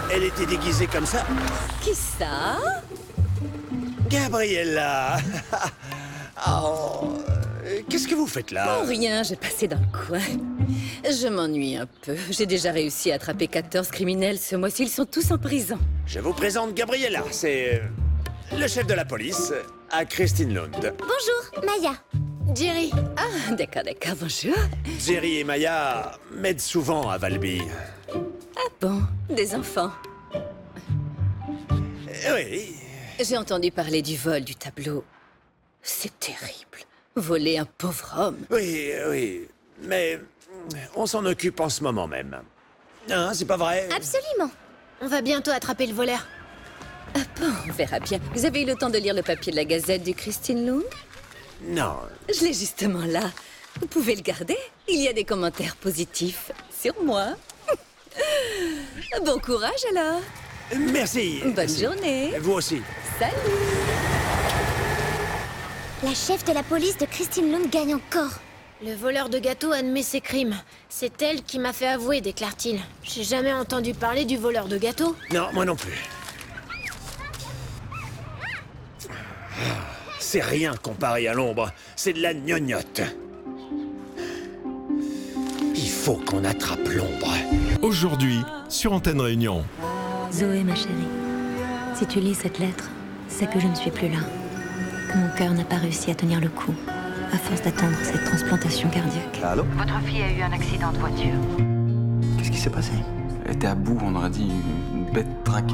Elle était déguisée comme ça. Qui ça? Gabriella. Oh, qu'est-ce que vous faites là? Oh, rien, j'ai passé dans le coin. Je m'ennuie un peu. J'ai déjà réussi à attraper 14 criminels ce mois-ci. Ils sont tous en prison. Je vous présente Gabriella. C'est le chef de la police à Christine Lund. Bonjour, Maya. Jerry. Ah, d'accord, bonjour. Jerry et Maya m'aident souvent à Valby. Ah bon, des enfants. Oui. J'ai entendu parler du vol du tableau. C'est terrible. Voler un pauvre homme. Oui. Mais on s'en occupe en ce moment même. Hein, c'est pas vrai? Absolument. On va bientôt attraper le voleur. Ah bon, on verra bien. Vous avez eu le temps de lire le papier de la Gazette du Christine Lund? Non. Je l'ai justement là. Vous pouvez le garder. Il y a des commentaires positifs sur moi. Bon courage alors. Merci. Bonne journée. Vous aussi. Salut. La chef de la police de Christine Lund gagne encore. Le voleur de gâteaux admet ses crimes. C'est elle qui m'a fait avouer, déclare-t-il. J'ai jamais entendu parler du voleur de gâteaux. Non, moi non plus. C'est rien comparé à l'ombre. C'est de la gnognotte. Il faut qu'on attrape l'ombre. Aujourd'hui, sur Antenne Réunion. Zoé, ma chérie, si tu lis cette lettre, c'est que je ne suis plus là. Que mon cœur n'a pas réussi à tenir le coup, à force d'attendre cette transplantation cardiaque. Allô? Votre fille a eu un accident de voiture. Qu'est-ce qui s'est passé? Elle était à bout, on aurait dit une bête traquée.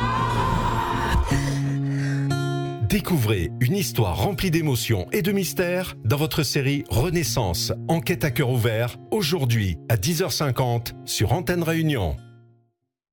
Découvrez une histoire remplie d'émotions et de mystères dans votre série Renaissance, enquête à cœur ouvert, aujourd'hui à 10h50 sur Antenne Réunion.